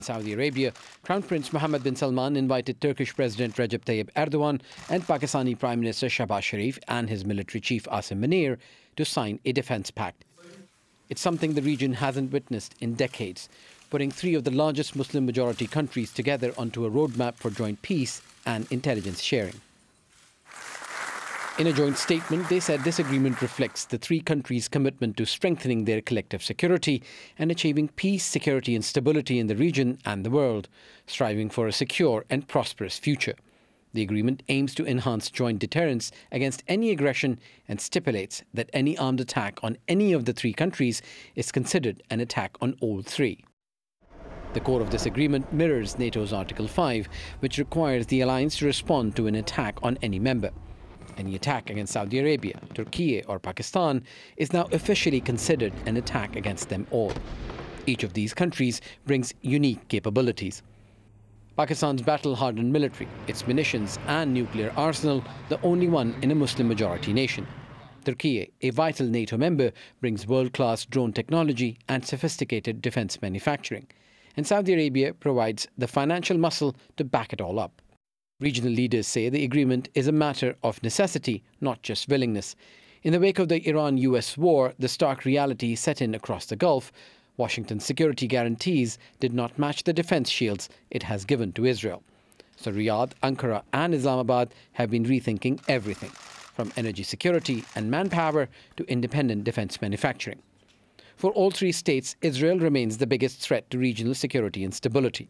Saudi Arabia, Crown Prince Mohammed bin Salman invited Turkish President Recep Tayyip Erdogan and Pakistani Prime Minister Shahbaz Sharif and his military chief Asim Munir to sign a defence pact. It's something the region hasn't witnessed in decades, putting three of the largest Muslim-majority countries together onto a roadmap for joint peace and intelligence sharing. In a joint statement, they said this agreement reflects the three countries' commitment to strengthening their collective security and achieving peace, security and stability in the region and the world, striving for a secure and prosperous future. The agreement aims to enhance joint deterrence against any aggression and stipulates that any armed attack on any of the three countries is considered an attack on all three. The core of this agreement mirrors NATO's Article 5, which requires the alliance to respond to an attack on any member. Any attack against Saudi Arabia, Turkey or Pakistan is now officially considered an attack against them all. Each of these countries brings unique capabilities. Pakistan's battle-hardened military, its munitions and nuclear arsenal, the only one in a Muslim-majority nation. Turkey, a vital NATO member, brings world-class drone technology and sophisticated defence manufacturing. And Saudi Arabia provides the financial muscle to back it all up. Regional leaders say the agreement is a matter of necessity, not just willingness. In the wake of the Iran-US war, the stark reality set in across the Gulf. Washington's security guarantees did not match the defence shields it has given to Israel. So Riyadh, Ankara and Islamabad have been rethinking everything, from energy security and manpower to independent defence manufacturing. For all three states, Israel remains the biggest threat to regional security and stability.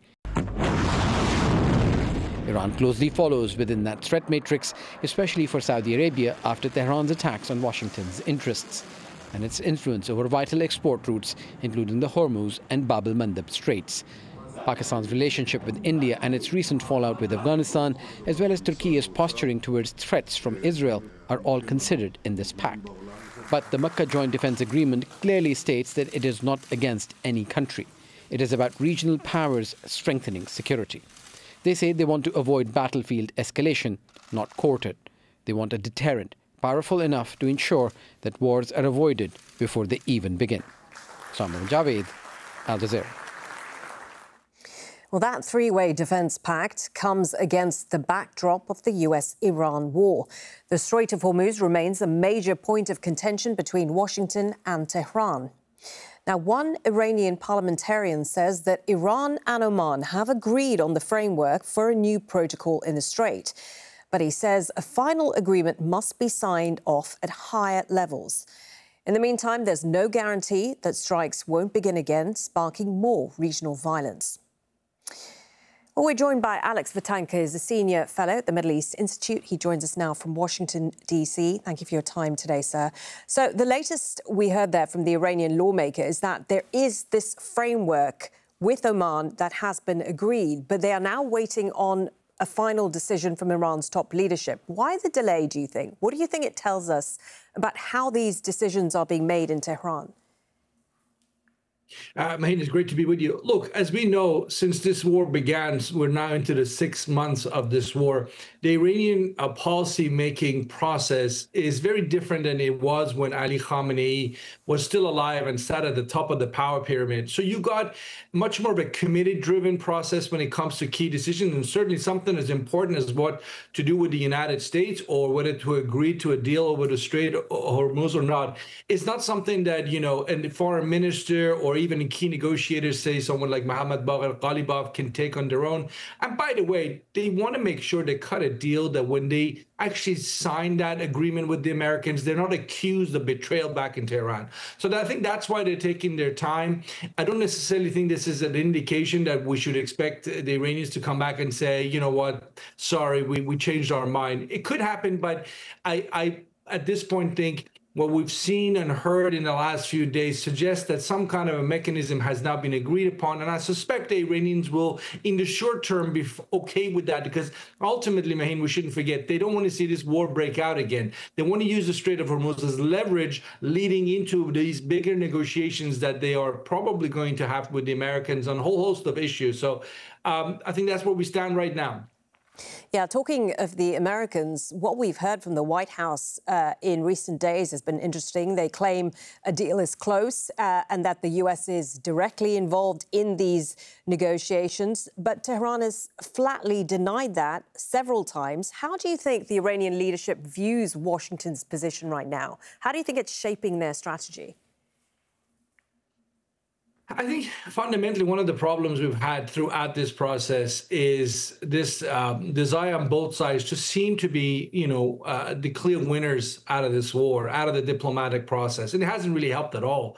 Iran closely follows within that threat matrix, especially for Saudi Arabia after Tehran's attacks on Washington's interests and its influence over vital export routes, including the Hormuz and Bab el-Mandeb Straits. Pakistan's relationship with India and its recent fallout with Afghanistan, as well as Turkey's posturing towards threats from Israel, are all considered in this pact. But the Makkah Joint Defence Agreement clearly states that it is not against any country. It is about regional powers strengthening security. They say they want to avoid battlefield escalation, not court it. They want a deterrent, powerful enough to ensure that wars are avoided before they even begin. Samuel Javed, Al Jazeera. Well, that three-way defence pact comes against the backdrop of the US-Iran war. The Strait of Hormuz remains a major point of contention between Washington and Tehran. Now, one Iranian parliamentarian says that Iran and Oman have agreed on the framework for a new protocol in the Strait. But he says a final agreement must be signed off at higher levels. In the meantime, there's no guarantee that strikes won't begin again, sparking more regional violence. Well, we're joined by Alex Vatanka, who's a senior fellow at the Middle East Institute. He joins us now from Washington, D.C. Thank you for your time today, sir. So the latest we heard there from the Iranian lawmaker is that there is this framework with Oman that has been agreed, but they are now waiting on a final decision from Iran's top leadership. Why the delay, do you think? What do you think it tells us about how these decisions are being made in Tehran? Maheen, it's great to be with you. Look, as we know, since this war began, we're now into the 6 months of this war. The Iranian policy-making process is very different than it was when Ali Khamenei was still alive and sat at the top of the power pyramid. So you got much more of a committee-driven process when it comes to key decisions, and certainly something as important as what to do with the United States or whether to agree to a deal over the Strait of Hormuz or not. It's not something that, you know, a foreign minister or even key negotiators, say someone like Mohammad Bagher Ghalibaf, can take on their own. And by the way, they want to make sure they cut a deal that when they actually sign that agreement with the Americans, they're not accused of betrayal back in Tehran. So I think that's why they're taking their time. I don't necessarily think this is an indication that we should expect the Iranians to come back and say, you know what, sorry, we changed our mind. It could happen, but I at this point think what we've seen and heard in the last few days suggests that some kind of a mechanism has now been agreed upon. And I suspect the Iranians will, in the short term, be okay with that, because ultimately, Maheen, we shouldn't forget, they don't want to see this war break out again. They want to use the Strait of Hormuz as leverage leading into these bigger negotiations that they are probably going to have with the Americans on a whole host of issues. So I think that's where we stand right now. Yeah, talking of the Americans, what we've heard from the White House in recent days has been interesting. They claim a deal is close and that the U.S. is directly involved in these negotiations. But Tehran has flatly denied that several times. How do you think the Iranian leadership views Washington's position right now? How do you think it's shaping their strategy? I think fundamentally one of the problems we've had throughout this process is this desire on both sides to seem to be, the clear winners out of this war, out of the diplomatic process. And it hasn't really helped at all.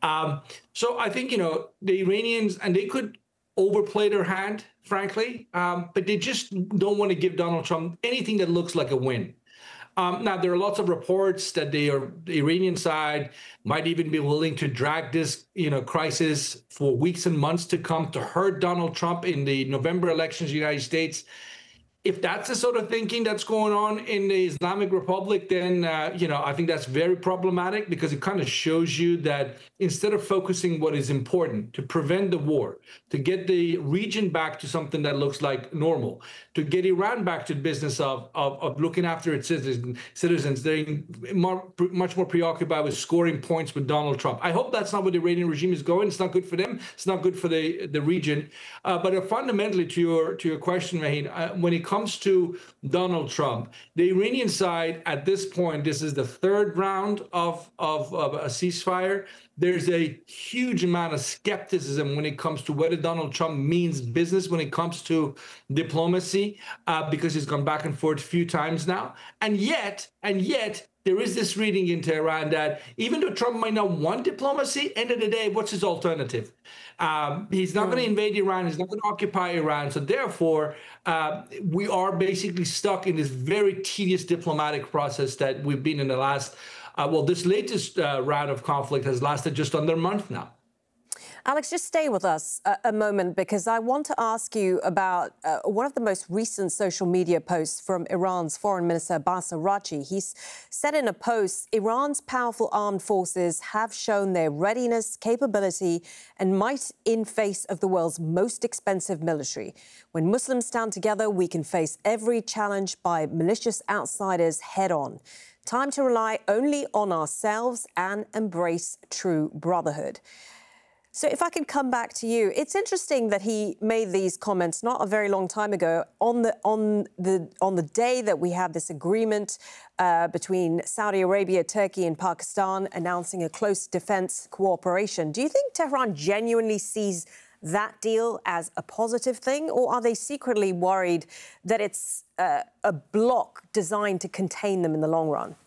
So I think, the Iranians, and they could overplay their hand, frankly, but they just don't want to give Donald Trump anything that looks like a win. Now, there are lots of reports that the Iranian side might even be willing to drag this, crisis for weeks and months to come to hurt Donald Trump in the November elections in the United States. If that's the sort of thinking that's going on in the Islamic Republic, then, I think that's very problematic because it kind of shows you that instead of focusing what is important to prevent the war, to get the region back to something that looks like normal, to get Iran back to the business of looking after its citizens, they're much more preoccupied with scoring points with Donald Trump. I hope that's not where the Iranian regime is going. It's not good for them. It's not good for the region. But fundamentally, to your question, Maheen, when it comes to Donald Trump, the Iranian side at this point, this is the third round of a ceasefire. There's a huge amount of skepticism when it comes to whether Donald Trump means business when it comes to diplomacy, because he's gone back and forth a few times now. And yet, there is this reading in Tehran that even though Trump might not want diplomacy, end of the day, what's his alternative? He's not going to invade Iran. He's not going to occupy Iran. So therefore, we are basically stuck in this very tedious diplomatic process that we've been in the last this latest round of conflict has lasted just under a month now. Alex, just stay with us a moment because I want to ask you about one of the most recent social media posts from Iran's Foreign Minister Abbas Araghchi. He's said in a post, Iran's powerful armed forces have shown their readiness, capability and might in face of the world's most expensive military. When Muslims stand together, we can face every challenge by malicious outsiders head on. Time to rely only on ourselves and embrace true brotherhood. So if I can come back to you, it's interesting that he made these comments not a very long time ago on the day that we had this agreement between Saudi Arabia, Turkey and Pakistan announcing a close defence cooperation. Do you think Tehran genuinely sees that deal as a positive thing, or are they secretly worried that it's a block designed to contain them in the long run?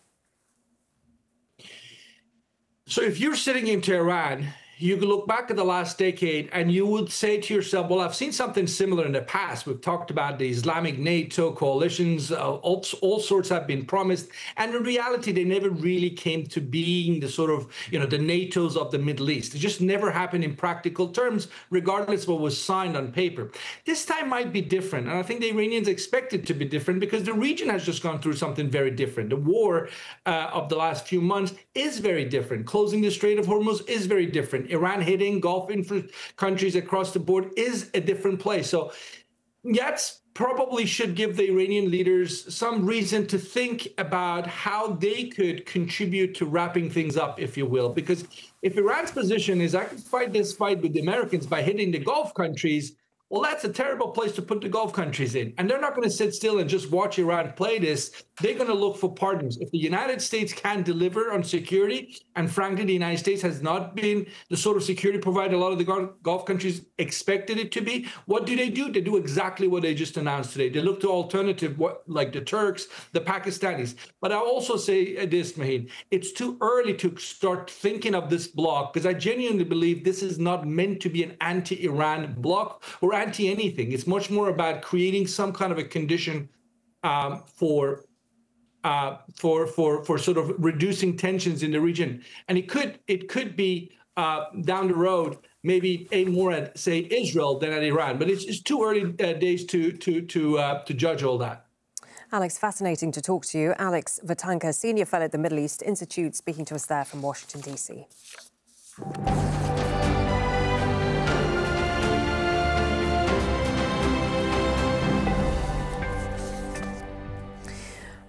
So if you're sitting in Tehran, you can look back at the last decade and you would say to yourself, well, I've seen something similar in the past. We've talked about the Islamic NATO coalitions, all sorts have been promised. And in reality, they never really came to being the sort of, the NATOs of the Middle East. It just never happened in practical terms, regardless of what was signed on paper. This time might be different. And I think the Iranians expect it to be different because the region has just gone through something very different. The war of the last few months is very different. Closing the Strait of Hormuz is very different. Iran hitting Gulf countries across the board is a different place. So that's probably should give the Iranian leaders some reason to think about how they could contribute to wrapping things up, if you will. Because if Iran's position is, I can fight this fight with the Americans by hitting the Gulf countries, well, that's a terrible place to put the Gulf countries in. And they're not going to sit still and just watch Iran play this. They're going to look for partners. If the United States can deliver on security, and frankly, the United States has not been the sort of security provider a lot of the Gulf countries expected it to be, what do? They do exactly what they just announced today. They look to alternative, like the Turks, the Pakistanis. But I'll also say this, Maheen, it's too early to start thinking of this bloc, because I genuinely believe this is not meant to be an anti-Iran bloc or anti-anything. It's much more about creating some kind of a condition for sort of reducing tensions in the region. And it could be down the road, maybe aim more at, say, Israel than at Iran. But it's too early days to judge all that. Alex, fascinating to talk to you. Alex Vatanka, Senior Fellow at the Middle East Institute, speaking to us there from Washington, D.C.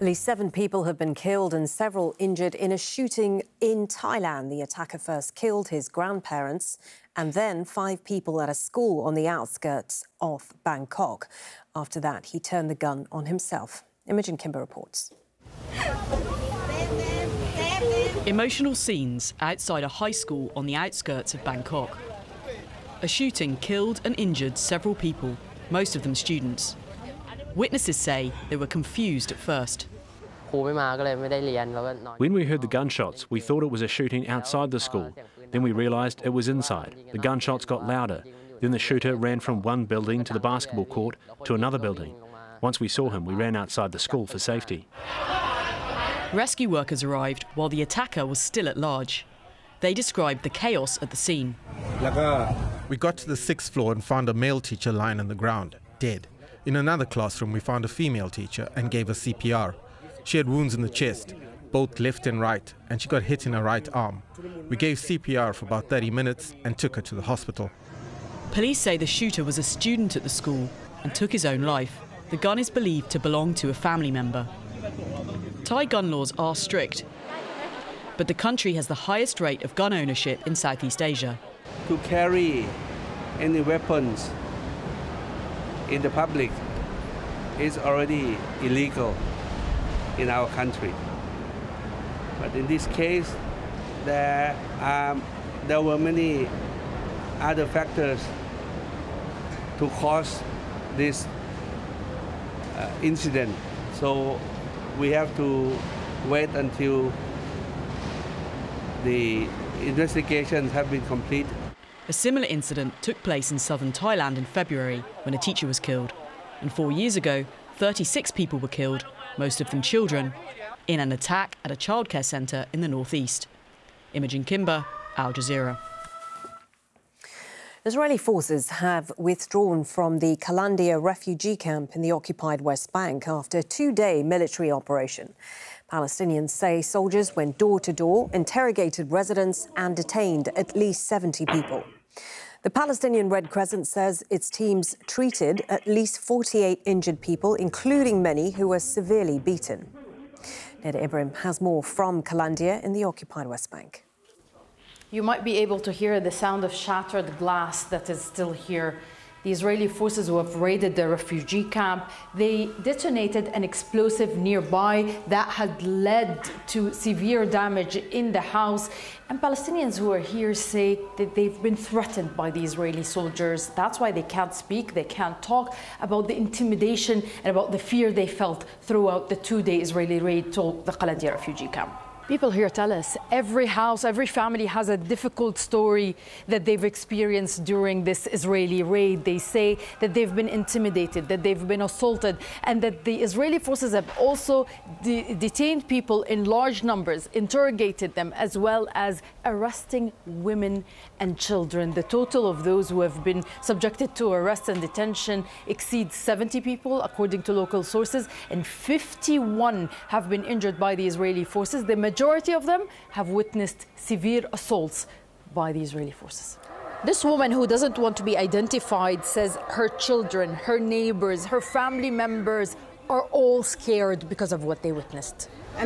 At least 7 people have been killed and several injured in a shooting in Thailand. The attacker first killed his grandparents and then 5 people at a school on the outskirts of Bangkok. After that, he turned the gun on himself. Imogen Kimber reports. Emotional scenes outside a high school on the outskirts of Bangkok. A shooting killed and injured several people, most of them students. Witnesses say they were confused at first. When we heard the gunshots, we thought it was a shooting outside the school. Then we realised it was inside. The gunshots got louder. Then the shooter ran from one building to the basketball court to another building. Once we saw him, we ran outside the school for safety. Rescue workers arrived while the attacker was still at large. They described the chaos at the scene. We got to the 6th floor and found a male teacher lying on the ground, dead. In another classroom, we found a female teacher and gave her CPR. She had wounds in the chest, both left and right, and she got hit in her right arm. We gave CPR for about 30 minutes and took her to the hospital. Police say the shooter was a student at the school and took his own life. The gun is believed to belong to a family member. Thai gun laws are strict, but the country has the highest rate of gun ownership in Southeast Asia. To carry any weapons in the public is already illegal in our country. But in this case, there were many other factors to cause this incident. So we have to wait until the investigations have been completed. A similar incident took place in southern Thailand in February when a teacher was killed. And 4 years ago, 36 people were killed, most of them children, in an attack at a childcare centre in the northeast. Imogen Kimber, Al Jazeera. Israeli forces have withdrawn from the Kalandia refugee camp in the occupied West Bank after a 2-day military operation. Palestinians say soldiers went door to door, interrogated residents and detained at least 70 people. The Palestinian Red Crescent says its teams treated at least 48 injured people, including many who were severely beaten. Neda Ibrahim has more from Kalandia in the occupied West Bank. You might be able to hear the sound of shattered glass that is still here. The Israeli forces who have raided the refugee camp, they detonated an explosive nearby that had led to severe damage in the house. And Palestinians who are here say that they've been threatened by the Israeli soldiers. That's why they can't speak, they can't talk about the intimidation and about the fear they felt throughout the 2-day Israeli raid to the Kalandia refugee camp. People here tell us every house, every family has a difficult story that they've experienced during this Israeli raid. They say that they've been intimidated, that they've been assaulted, and that the Israeli forces have also detained people in large numbers, interrogated them, as well as arresting women and children. The total of those who have been subjected to arrest and detention exceeds 70 people, according to local sources, and 51 have been injured by the Israeli forces. The majority of them have witnessed severe assaults by the Israeli forces. This woman, who doesn't want to be identified, says her children, her neighbors, her family members are all scared because of what they witnessed.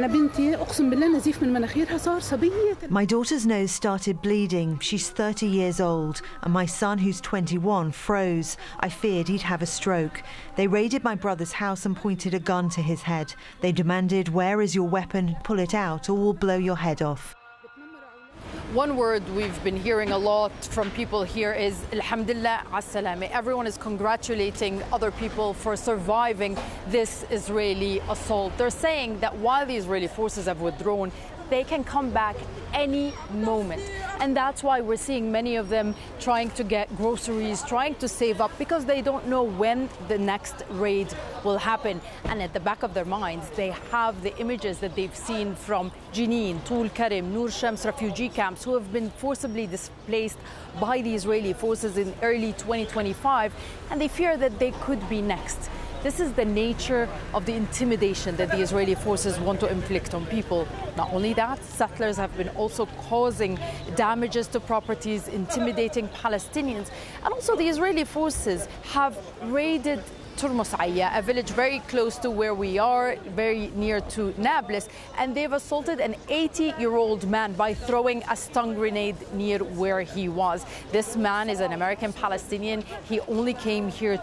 My daughter's nose started bleeding. She's 30 years old, and my son, who's 21, froze. I feared he'd have a stroke. They raided my brother's house and pointed a gun to his head. They demanded, "Where is your weapon? Pull it out or we'll blow your head off." One word we've been hearing a lot from people here is Alhamdulillah as-salame. Everyone is congratulating other people for surviving this Israeli assault. They're saying that while the Israeli forces have withdrawn, they can come back any moment. And that's why we're seeing many of them trying to get groceries, trying to save up, because they don't know when the next raid will happen. And at the back of their minds, they have the images that they've seen from Jenin, Tul Karim, Nur Shams refugee camps, who have been forcibly displaced by the Israeli forces in early 2025. And they fear that they could be next. This is the nature of the intimidation that the Israeli forces want to inflict on people. Not only that, settlers have been also causing damages to properties, intimidating Palestinians. And also the Israeli forces have raided Turmus Aya, a village very close to where we are, very near to Nablus, and they've assaulted an 80-year-old man by throwing a stun grenade near where he was. This man is an American Palestinian. He only came here